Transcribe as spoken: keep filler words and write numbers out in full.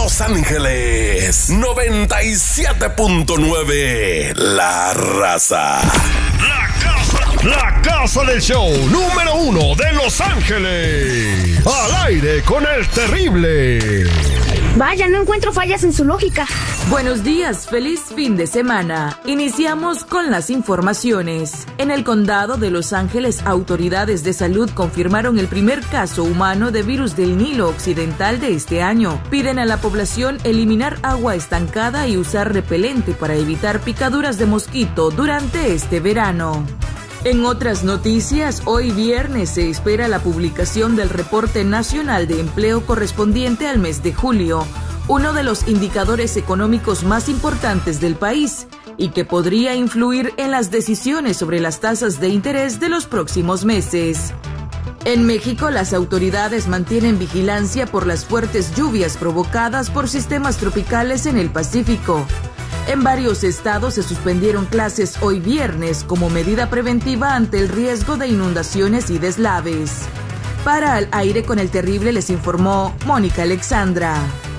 Los Ángeles, noventa y siete punto nueve, La Raza. La casa, la casa del show número uno de Los Ángeles. Al aire con el terrible. Vaya, no encuentro fallas en su lógica. Buenos días, feliz fin de semana. Iniciamos con las informaciones. En el condado de Los Ángeles, autoridades de salud confirmaron el primer caso humano de virus del Nilo Occidental de este año. Piden a la población eliminar agua estancada y usar repelente para evitar picaduras de mosquito durante este verano. En otras noticias, hoy viernes se espera la publicación del Reporte Nacional de Empleo correspondiente al mes de julio, uno de los indicadores económicos más importantes del país y que podría influir en las decisiones sobre las tasas de interés de los próximos meses. En México, las autoridades mantienen vigilancia por las fuertes lluvias provocadas por sistemas tropicales en el Pacífico. En varios estados se suspendieron clases hoy viernes como medida preventiva ante el riesgo de inundaciones y deslaves. Para Al Aire con el Terrible les informó Mónica Alexandra.